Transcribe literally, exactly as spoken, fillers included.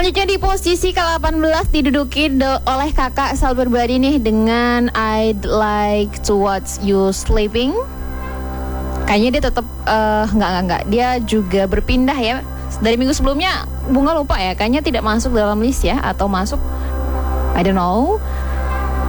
Selanjutnya di posisi ke delapan belas diduduki de- oleh kakak Sal Berbadi nih dengan I'd Like to Watch You Sleeping. Kayaknya dia tetap uh, nggak nggak nggak dia juga berpindah ya. Dari minggu sebelumnya Bunga lupa ya, kayaknya tidak masuk dalam list ya, atau masuk I don't know.